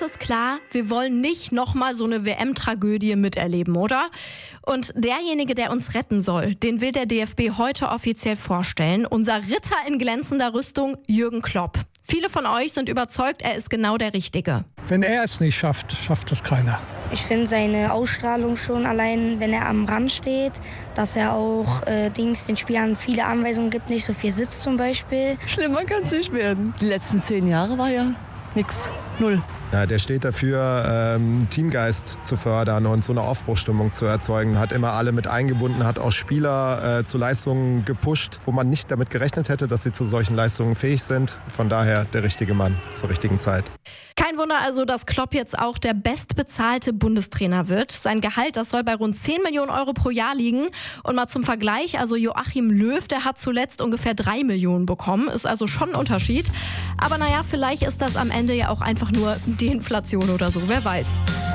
eines ist klar, wir wollen nicht nochmal so eine WM-Tragödie miterleben, oder? Und derjenige, der uns retten soll, den will der DFB heute offiziell vorstellen. Unser Ritter in glänzender Rüstung, Jürgen Klopp. Viele von euch sind überzeugt, er ist genau der Richtige. Wenn er es nicht schafft, schafft es keiner. Ich finde seine Ausstrahlung schon allein, wenn er am Rand steht, dass er auch den Spielern viele Anweisungen gibt, nicht so viel sitzt zum Beispiel. Schlimmer kann es nicht werden. Die letzten 10 Jahre war ja nix, null. Ja, der steht dafür, Teamgeist zu fördern und so eine Aufbruchsstimmung zu erzeugen. Hat immer alle mit eingebunden, hat auch Spieler zu Leistungen gepusht, wo man nicht damit gerechnet hätte, dass sie zu solchen Leistungen fähig sind. Von daher der richtige Mann zur richtigen Zeit. Kein Wunder also, dass Klopp jetzt auch der bestbezahlte Bundestrainer wird. Sein Gehalt, das soll bei rund 10 Millionen Euro pro Jahr liegen. Und mal zum Vergleich, also Joachim Löw, der hat zuletzt ungefähr 3 Millionen bekommen. Ist also schon ein Unterschied. Aber naja, vielleicht ist das am Ende ja auch einfach nur die Inflation oder so, wer weiß.